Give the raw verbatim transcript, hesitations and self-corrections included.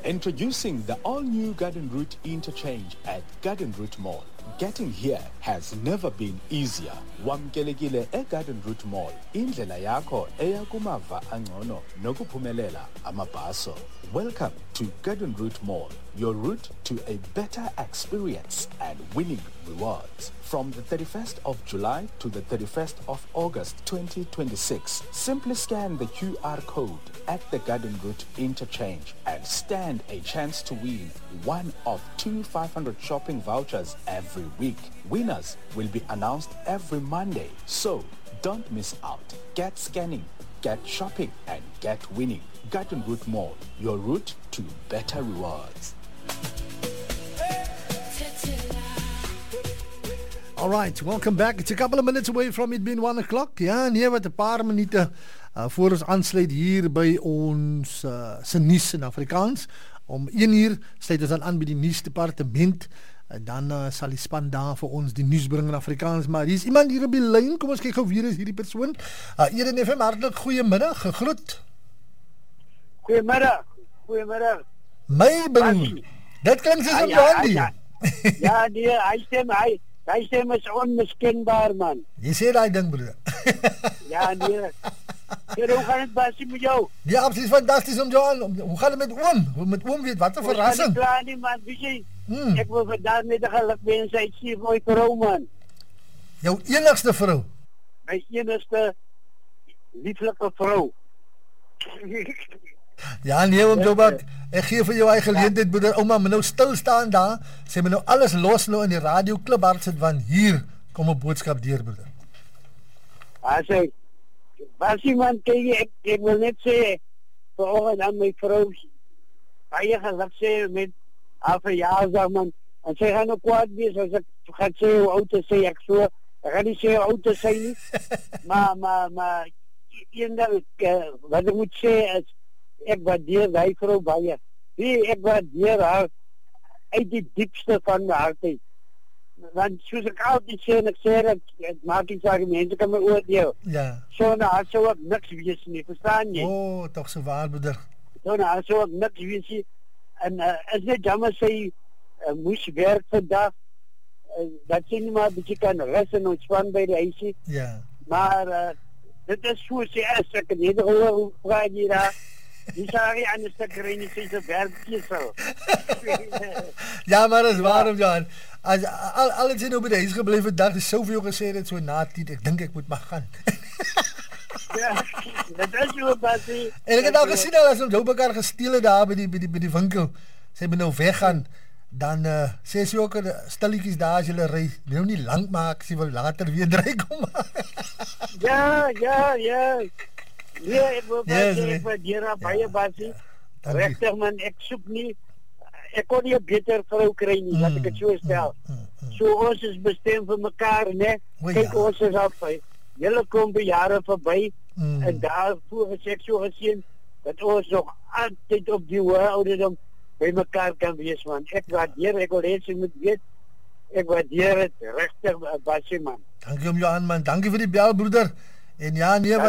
Introducing the all-new Garden Route interchange at Garden Route Mall. Getting here has never been easier. Wamkelekile eGarden Route Mall. Indlela yakho eya kumava angcono nokuphumelela amabhaso. Welcome to Garden Route Mall, your route to a better experience and winning rewards. From the thirty-first of July to the thirty-first of August twenty twenty-six, simply scan the Q R code at the Garden Route interchange and stand a chance to win one of two five hundred shopping vouchers every week. Winners will be announced every Monday, so don't miss out. Get scanning, get shopping, and get winning. Garden Route Mall, your route to better rewards. All right, welcome back. It's a couple of minutes away from it being one o'clock. Ja, nee, wat 'n paar minute uh, voor ons aansluit hier by ons uh, se nuus in Afrikaans. Om een uur sluit ons dan aan by die nuusdepartement. En dan uh, sal die span daar vir ons die nuus bring in Afrikaans. Maar hier is iemand hier op die lyn. Kom ons kyk gou wie is hierdie persoon. Uh, Eden F M, hartlik goeiemiddag. Gegroet. Goeiemiddag. Goeiemiddag. My broer. Dit klink soos 'n Gandhi. Ja, ja, nee, hy stem hy Hy stem is onmiskenbaar, man. Jy sê daai ding, broer. Ja, nee. Hier, hoe gaan het Basie met jou? Ja, absoluut fantastisch om jou aan. Hoe gaat het met oom? Hoe met oom weet, wat een verrassing. Ik klaar niet, man. Weet je, hmm. ik wil vandaag met de gelukwensen uit zie voor je vrouw, man. Jouw enigste vrouw? Mijn enigste lieflijke vrouw. Ja, nee, om zo wat. Ek gee vir jou eie geleentheid, broeder. Ouma, moet nou stil staan daar. Sy moet nou alles los nou in die radio klipbaard sit, want hier kom 'n boodskap deur, broeder. Ah, sê, Basie, man, kyk, ek, ek wil net sê, vanoggend aan my vrou, baie geluk sê met haar verjaarsdag, man. En sy gaan ook kwaad wees as ek gaan sê hoe oud is sy, ek so, ek gaan nie sê hoe oud is sy nie, maar, maar, maar, een ding, wat ek moet sê is, ek waardeer die vrou baie. Nee, ek waardeer haar uit die diepste van my hart uit. Want soos ek altyd sê, en ek sê dat ek maak iets aan die mense kan my oordeel. Ja. So na haar sou ek niks wees nie, verstaan jy? Oh, toch so waar, broeder. So na haar sou ek niks wees nie. En uh, is net jammer sy uh, moes werk vandag, uh, dat sy nie maar 'n bietjie kan rus en ontspan by die huisie. Ja. Maar uh, dit is so sy is, ek het nie gehoor hoe vraag jy daar. Die sorry aan die stukkerie nie sy se werkkie sal. Ja, maar dat is waarom, Jan. As al al het sy nou by die huis gebly vandag, is soveel gesê dit so na tien. Ek dink ek moet maar gaan. Ja, dit is so Basie. En ek het al gesien al as ons jou mekaar gesteel het daar by die by die by die winkel. Sy moet nou weggaan. Dan uh, sê sy ook stilletjies daar as julle ry. Nou nie lank maak, sy wil later weer dry kom. Ja, ja, ja. Ja, ek wil yes, sê, ek waardeer haar baie, Basie. Regtig, man, ek soek nie, ek kon nie 'n beter vrou kry nie, mm, laat ek het so stel. Mm, mm, mm. So ons is bestem vir mekaar, ne? Kyk, ja. Ons is al by, julle kom by jare verby, mm. en daarvoor is ek so gesien, dat ons nog altyd op die hoë ouderdom by mekaar kan wees, man. Ek waardeer, ek wil hê sy moet weet, ek waardeer het, regtig, Basie, man. Dankie om jou aan, man. Dankie vir die bel, broeder. En ja, nee,